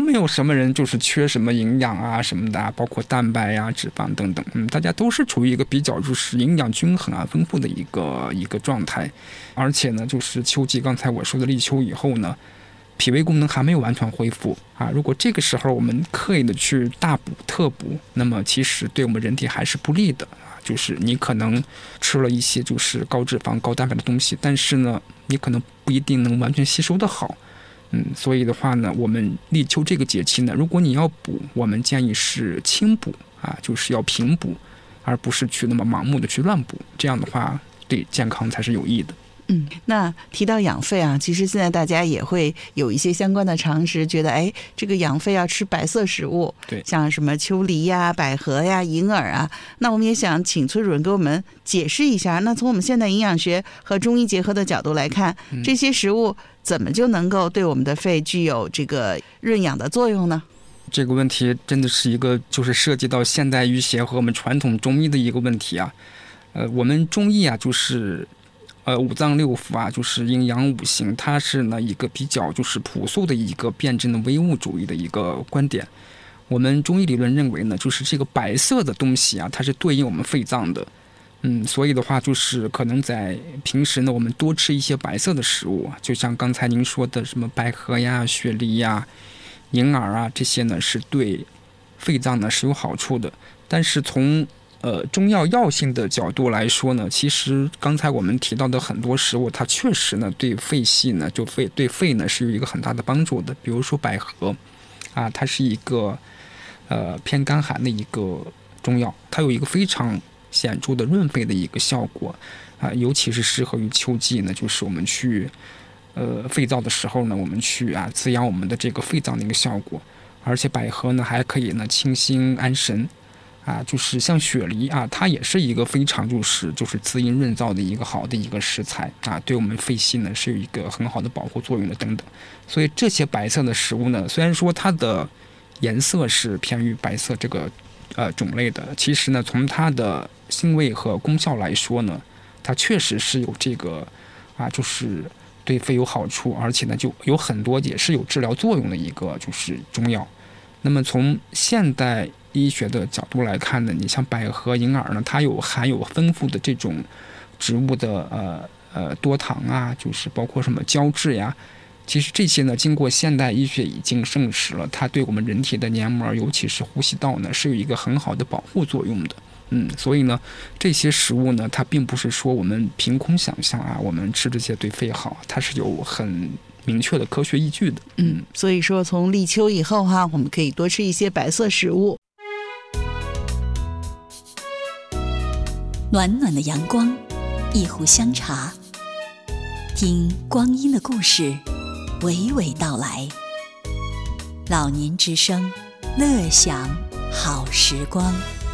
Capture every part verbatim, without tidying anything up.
没有什么人就是缺什么营养啊什么的啊，包括蛋白呀、啊、脂肪等等，嗯，大家都是处于一个比较就是营养均衡啊、丰富的一个一个状态。而且呢，就是秋季刚才我说的立秋以后呢，脾胃功能还没有完全恢复啊。如果这个时候我们刻意的去大补特补，那么其实对我们人体还是不利的啊。就是你可能吃了一些就是高脂肪、高蛋白的东西，但是呢，你可能不一定能完全吸收的好。嗯，所以的话呢，我们立秋这个节气呢，如果你要补，我们建议是轻补啊，就是要平补，而不是去那么盲目的去乱补。这样的话，对健康才是有益的。 嗯，那提到养肺啊，其实现在大家也会有一些相关的常识，觉得哎，这个养肺要吃白色食物， 对， 像什么秋梨呀、百合呀、银耳啊。那我们也想请崔主任给我们解释一下，那从我们现代营养学和中医结合的角度来看， 嗯、 这些食物怎么就能够对我们的肺具有这个润养的作用呢？ 这个问题真的是一个就是涉及到现代医学和我们传统中医的一个问题啊。呃，我们中医啊，就是呃五脏六腑啊，就是阴阳五行，它是呢一个比较就是朴素的一个辩证的唯物主义的一个观点。我们中医理论认为呢，就是这个白色的东西啊，它是对应我们肺脏的。嗯，所以的话，就是可能在平时呢，我们多吃一些白色的食物，就像刚才您说的什么百合呀、雪梨呀、银耳啊，这些呢是对肺脏呢是有好处的。但是从呃中药药性的角度来说呢，其实刚才我们提到的很多食物，它确实呢对肺系呢就肺对肺呢是有一个很大的帮助的。比如说百合啊，它是一个呃偏干寒的一个中药，它有一个非常显著的润肺的一个效果啊，尤其是适合于秋季呢，就是我们去呃肺燥的时候呢，我们去啊滋养我们的这个肺脏的一个效果。而且百合呢还可以呢清心安神啊，就是像雪梨啊，它也是一个非常就是就是滋阴润燥的一个好的一个食材啊，对我们肺系呢是有一个很好的保护作用的等等。所以这些白色的食物呢，虽然说它的颜色是偏于白色这个呃种类的，其实呢从它的性味和功效来说呢，它确实是有这个啊，就是对肺有好处，而且呢就有很多也是有治疗作用的一个就是中药。那么从现代医学的角度来看呢，你像百合、银耳呢，它有含有丰富的这种植物的呃呃多糖啊，就是包括什么胶质呀。其实这些呢，经过现代医学已经证实了，它对我们人体的黏膜，尤其是呼吸道呢，是有一个很好的保护作用的。嗯，所以呢，这些食物呢，它并不是说我们凭空想象啊，我们吃这些对肺好，它是有很明确的科学依据的。 嗯，所以说从立秋以后哈，我们可以多吃一些白色食物。 暖暖的阳光，一壶香茶，听光阴的故事娓娓道来。老年之声，乐享好时光。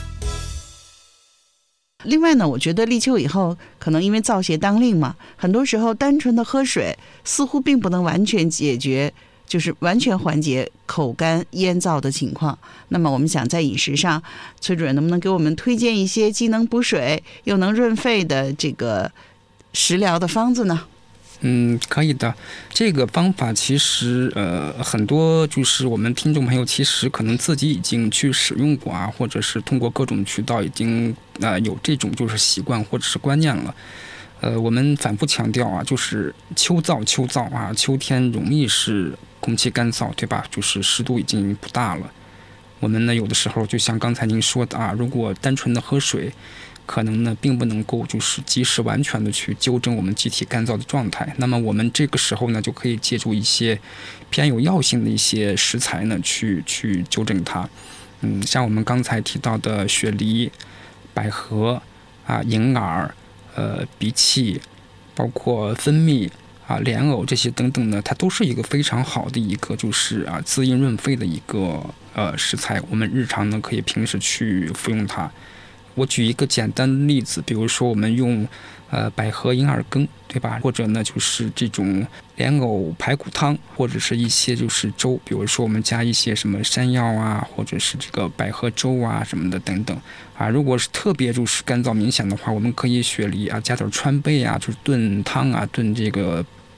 另外呢，我觉得立秋以后，可能因为燥邪当令嘛，很多时候单纯的喝水似乎并不能完全解决，就是完全缓解口干咽燥的情况。那么我们想在饮食上，崔主任能不能给我们推荐一些既能补水又能润肺的这个食疗的方子呢？ 嗯，可以的。这个方法其实呃很多就是我们听众朋友其实可能自己已经去使用过啊，或者是通过各种渠道已经呃有这种就是习惯或者是观念了。呃，我们反复强调啊，就是秋燥秋燥啊，秋天容易是空气干燥，对吧？就是湿度已经不大了。我们呢有的时候就像刚才您说的啊，如果单纯的喝水，可能呢并不能够就是及时完全的去纠正我们机体干燥的状态。那么我们这个时候呢就可以借助一些偏有药性的一些食材呢去去纠正它。嗯，像我们刚才提到的雪梨、百合啊、银耳、呃荸荠，包括蜂蜜啊、莲藕这些等等呢，它都是一个非常好的一个就是啊滋阴润肺的一个呃食材。我们日常呢可以平时去服用它。我举一个简单的例子，比如说我们用呃百合银耳羹，对吧？或者呢就是这种莲藕排骨汤，或者是一些就是粥，比如说我们加一些什么山药啊，或者是这个百合粥啊什么的等等啊。如果是特别就是干燥明显的话，我们可以雪梨啊加点川贝啊，就是炖汤啊，炖这个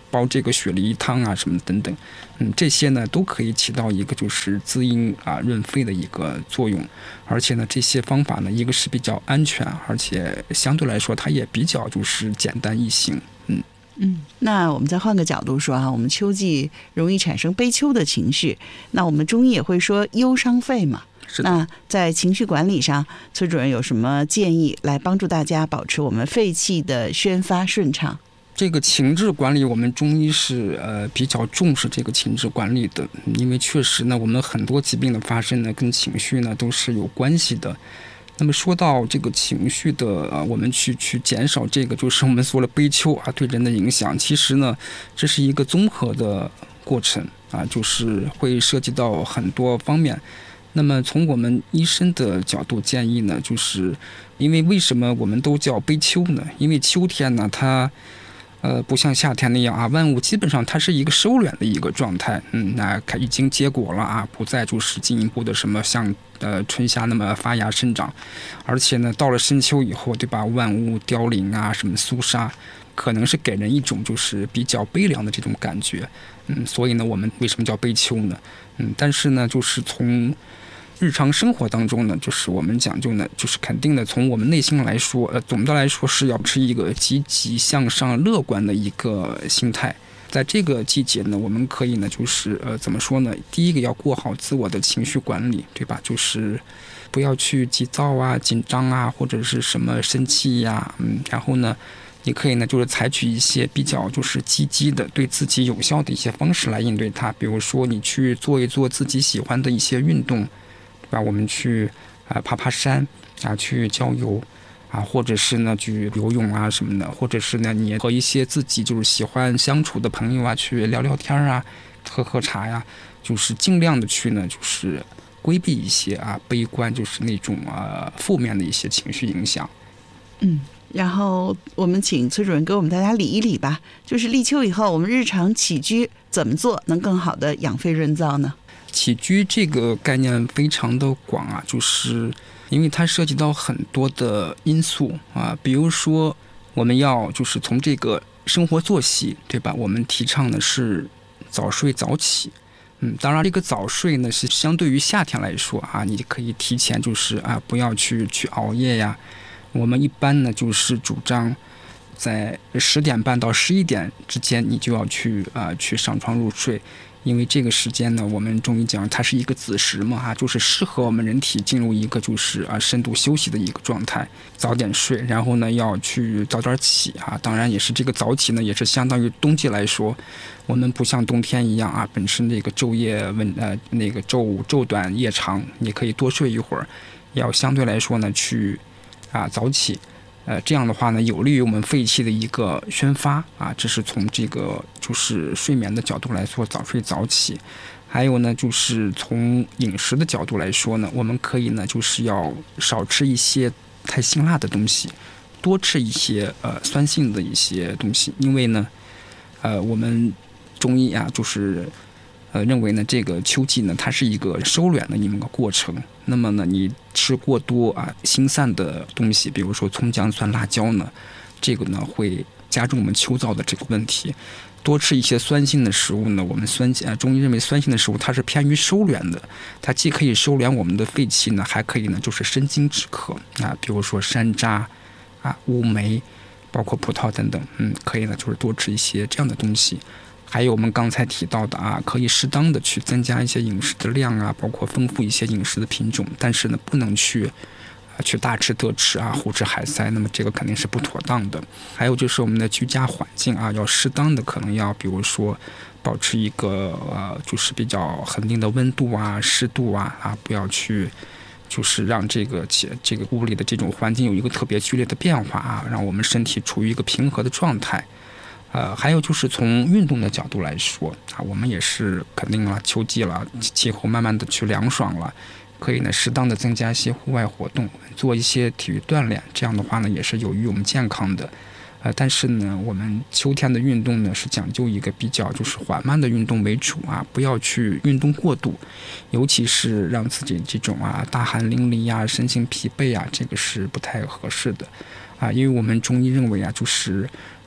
煲这个雪梨汤啊什么等等，嗯，这些呢都可以起到一个就是滋阴啊润肺的一个作用，而且呢这些方法呢，一个是比较安全，而且相对来说它也比较就是简单易行，嗯。 嗯，那我们再换个角度说啊，我们秋季容易产生悲秋的情绪，那我们中医也会说忧伤肺嘛。那在情绪管理上，崔主任有什么建议来帮助大家保持我们肺气的宣发顺畅？ 这个情志管理，我们中医是呃比较重视这个情志管理的，因为确实呢，我们很多疾病的发生呢，跟情绪呢都是有关系的。那么说到这个情绪的，呃，我们去去减少这个，就是我们说了悲秋啊对人的影响，其实呢，这是一个综合的过程啊，就是会涉及到很多方面。那么从我们医生的角度建议呢，就是因为为什么我们都叫悲秋呢？因为秋天呢，它呃，不像夏天那样啊，万物基本上它是一个收敛的一个状态，嗯，那已经结果了啊，不再就是进一步的什么像呃春夏那么发芽生长，而且呢，到了深秋以后，对吧，万物凋零啊，什么肃杀，可能是给人一种就是比较悲凉的这种感觉，嗯，所以呢，我们为什么叫悲秋呢？嗯，但是呢，就是从日常生活当中呢，就是我们讲究呢，就是肯定的，从我们内心来说，呃，总的来说是要持一个积极向上、乐观的一个心态。在这个季节呢，我们可以呢，就是呃，怎么说呢？第一个要过好自我的情绪管理，对吧？就是不要去急躁啊、紧张啊，或者是什么生气呀、啊，嗯，然后呢，你可以呢，就是采取一些比较就是积极的、对自己有效的一些方式来应对它。比如说，你去做一做自己喜欢的一些运动。吧，我们去啊、呃、爬爬山啊，去郊游啊，或者是呢去游泳啊什么的，或者是呢你和一些自己就是喜欢相处的朋友啊去聊聊天啊，喝喝茶呀，就是尽量的去呢就是规避一些啊悲观就是那种啊负面的一些情绪影响。 嗯。然后我们请崔主任给我们大家理一理吧，就是立秋以后我们日常起居怎么做能更好的养肺润燥呢？ 起居这个概念非常的广啊，就是因为它涉及到很多的因素啊，比如说我们要就是从这个生活作息，对吧？我们提倡的是早睡早起，嗯，当然这个早睡呢是相对于夏天来说啊，你可以提前就是啊不要去去熬夜呀。我们一般呢就是主张在十点半到十一点之间，你就要去啊、呃、去上床入睡。因为这个时间呢，我们中医讲它是一个子时嘛，哈，就是适合我们人体进入一个就是啊深度休息的一个状态，早点睡，然后呢要去早点起啊。当然也是这个早起呢，也是相当于冬季来说，我们不像冬天一样啊，本身那个昼夜温呃那个昼昼短夜长，你可以多睡一会儿，要相对来说呢去啊早起。呃，这样的话呢，有利于我们肺气的一个宣发啊，这是从这个就是睡眠的角度来说，早睡早起。还有呢，就是从饮食的角度来说呢，我们可以呢，就是要少吃一些太辛辣的东西，多吃一些呃酸性的一些东西，因为呢，呃，我们中医啊，就是呃认为呢，这个秋季呢，它是一个收敛的一个过程。那么呢，你吃过多啊辛散的东西，比如说葱姜蒜辣椒呢，这个呢会加重我们秋燥的这个问题。多吃一些酸性的食物呢，我们酸啊中医认为酸性的食物它是偏于收敛的，它既可以收敛我们的肺气呢，还可以呢就是生津止渴啊，比如说山楂啊、乌梅，包括葡萄等等，嗯，可以呢就是多吃一些这样的东西。还有我们刚才提到的啊，可以适当的去增加一些饮食的量啊，包括丰富一些饮食的品种，但是呢，不能去啊去大吃特吃啊，胡吃海塞，那么这个肯定是不妥当的。还有就是我们的居家环境啊，要适当的可能要，比如说保持一个呃，就是比较恒定的温度啊、湿度啊啊，不要去就是让这个这个屋里的这种环境有一个特别剧烈的变化啊，让我们身体处于一个平和的状态。呃，还有就是从运动的角度来说啊，我们也是肯定了，秋季了，气候慢慢的去凉爽了，可以呢适当的增加一些户外活动，做一些体育锻炼，这样的话呢也是有益我们健康的。呃，但是呢，我们秋天的运动呢是讲究一个比较就是缓慢的运动为主啊，不要去运动过度，尤其是让自己这种啊大汗淋漓呀、身心疲惫啊，这个是不太合适的啊，因为我们中医认为啊，就是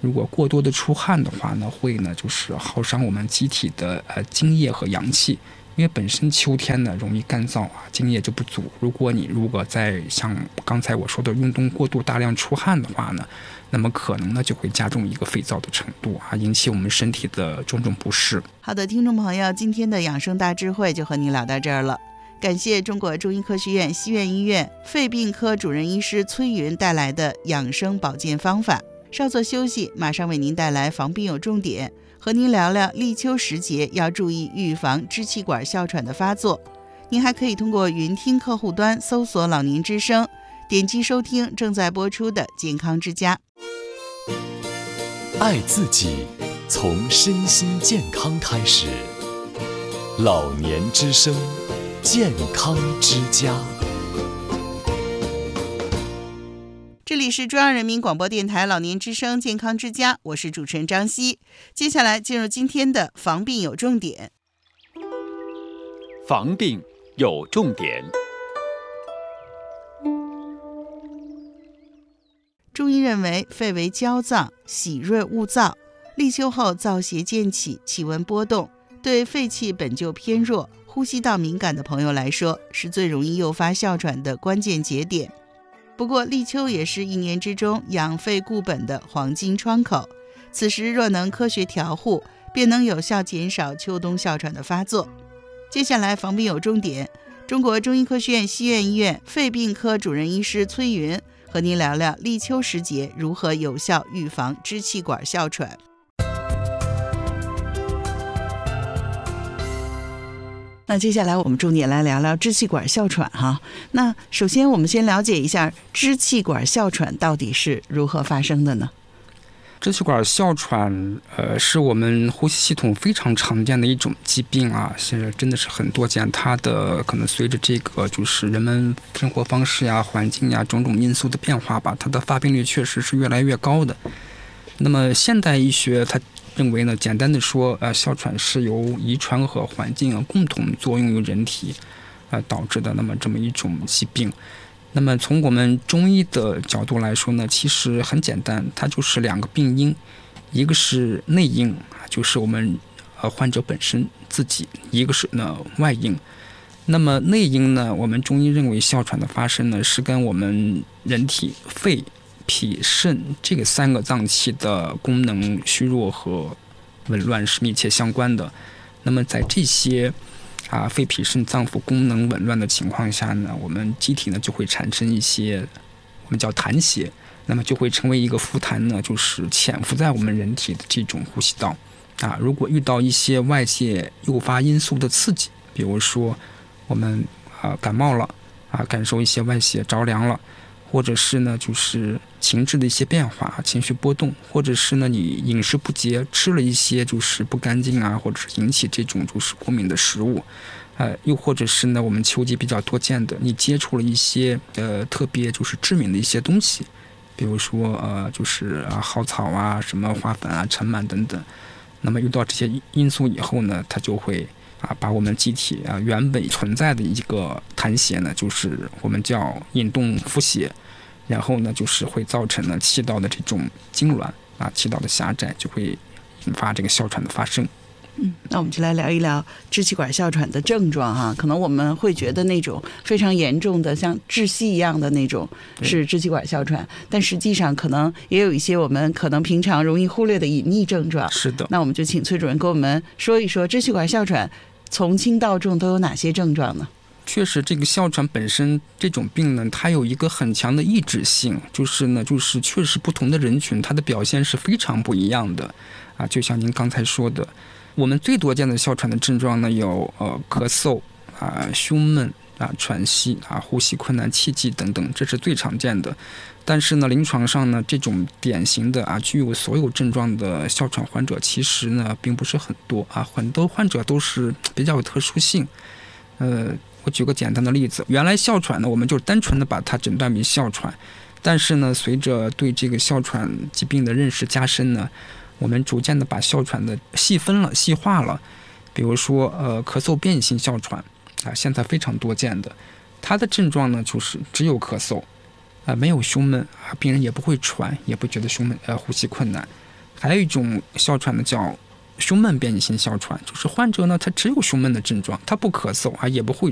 如果过多的出汗的话呢，会呢就是耗伤我们机体的呃津液和阳气。因为本身秋天呢容易干燥啊，津液就不足。如果你如果在像刚才我说的运动过度、大量出汗的话呢，那么可能呢就会加重一个肺燥的程度啊，引起我们身体的种种不适。 好的，听众朋友，今天的养生大智慧就和您聊到这儿了。感谢中国中医科学院西苑医院肺病科主任医师崔云带来的养生保健方法。稍作休息，马上为您带来防病有重点，和您聊聊立秋时节要注意预防支气管哮喘的发作。您还可以通过云听客户端搜索老年之声，点击收听正在播出的健康之家。 爱自己，从身心健康开始。老年之声，健康之家。 这里是中央人民广播电台老年之声健康之家，我是主持人张希。接下来进入今天的防病有重点。 防病有重点。 中医认为，肺为焦脏，喜润恶燥，立秋后燥邪渐起，气温波动，对肺气本就偏弱、呼吸道敏感的朋友来说，是最容易诱发哮喘的关键节点。不过立秋也是一年之中养肺固本的黄金窗口，此时若能科学调护，便能有效减少秋冬哮喘的发作。接下来防病有重点，中国中医科学院西苑医院肺病科主任医师崔云和您聊聊立秋时节如何有效预防支气管哮喘。那接下来我们重点来聊聊支气管哮喘哈。那首先我们先了解一下支气管哮喘到底是如何发生的呢？ 支气管哮喘，呃，是我们呼吸系统非常常见的一种疾病啊，现在真的是很多见。它的可能随着这个就是人们生活方式呀、环境呀种种因素的变化吧，它的发病率确实是越来越高的。那么现代医学它认为呢，简单的说，呃，哮喘是由遗传和环境啊共同作用于人体，呃导致的那么这么一种疾病。那么从我们中医的角度来说呢，其实很简单，它就是两个病因，一个是内因，就是我们呃患者本身自己；一个是呢外因。那么内因呢，我们中医认为哮喘的发生呢，是跟我们人体肺、脾、肾这个三个脏器的功能虚弱和紊乱是密切相关的。那么在这些啊，肺脾肾脏腑功能紊乱的情况下呢，我们机体呢就会产生一些我们叫痰邪，那么就会成为一个浮痰呢，就是潜伏在我们人体的这种呼吸道啊。如果遇到一些外界诱发因素的刺激，比如说我们啊感冒了啊，感受一些外邪着凉了，或者是呢就是情志的一些变化，情绪波动，或者是呢你饮食不节，吃了一些就是不干净啊，或者是引起这种就是过敏的食物，呃，又或者是呢我们秋季比较多见的，你接触了一些呃特别就是致敏的一些东西，比如说呃就是啊蒿草啊、什么花粉啊、尘螨等等。那么遇到这些因素以后呢，它就会啊把我们机体啊原本存在的一个痰邪呢，就是我们叫引动腹泻。然后呢，就是会造成呢气道的这种痉挛啊，气道的狭窄，就会引发这个哮喘的发生。 嗯，那我们就来聊一聊支气管哮喘的症状哈。可能我们会觉得那种非常严重的，像窒息一样的那种是支气管哮喘，但实际上可能也有一些我们可能平常容易忽略的隐匿症状。 是的， 那我们就请崔主任给我们说一说支气管哮喘从轻到重都有哪些症状呢？ 确实，这个哮喘本身这种病呢，它有一个很强的抑制性，就是呢，就是确实不同的人群，它的表现是非常不一样的啊。就像您刚才说的，我们最多见的哮喘的症状呢，有呃咳嗽啊、胸闷啊、喘息啊、呼吸困难、气悸等等，这是最常见的。但是呢，临床上呢，这种典型的啊具有所有症状的哮喘患者，其实呢并不是很多啊，很多患者都是比较有特殊性，呃。我举个简单的例子，原来哮喘呢，我们就单纯的把它诊断为哮喘，但是呢，随着对这个哮喘疾病的认识加深呢，我们逐渐的把哮喘的细分了、细化了。比如说，呃，咳嗽变异性哮喘啊，现在非常多见的，它的症状呢就是只有咳嗽啊，没有胸闷啊，病人也不会喘，也不觉得胸闷，呃，呼吸困难。 还有一种哮喘呢叫胸闷变异性哮喘，就是患者呢他只有胸闷的症状，他不咳嗽啊，也不会